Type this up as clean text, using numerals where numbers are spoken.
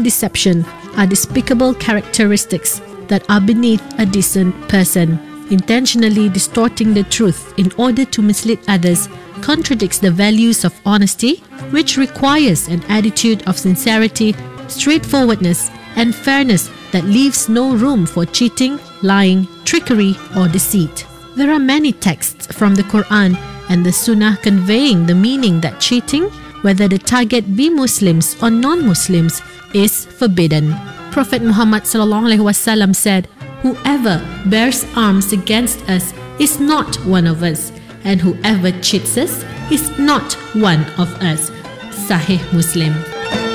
deception are despicable characteristics that are beneath a decent person. Intentionally distorting the truth in order to mislead others contradicts the values of honesty, which requires an attitude of sincerity, straightforwardness, and fairness that leaves no room for cheating, lying, trickery, or deceit. There are many texts from the Quran and the Sunnah conveying the meaning that cheating, whether the target be Muslims or non-Muslims, is forbidden. Prophet Muhammad ﷺ said, "Whoever bears arms against us is not one of us, and whoever cheats us is not one of us." Sahih Muslim.